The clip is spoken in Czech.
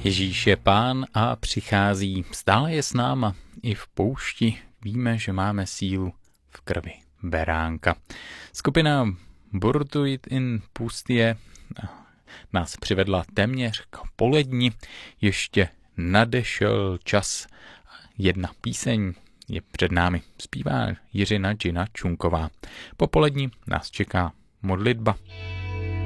Ježíš je Pán a přichází, stále je s náma i v poušti. Víme, že máme sílu v krvi beránka. Skupina Burtuit in Pustie nás přivedla téměř k poledni. Ještě nadešel čas. Jedna píseň je před námi. Zpívá Jiřina Džina Čunková. Po poledni nás čeká modlitba.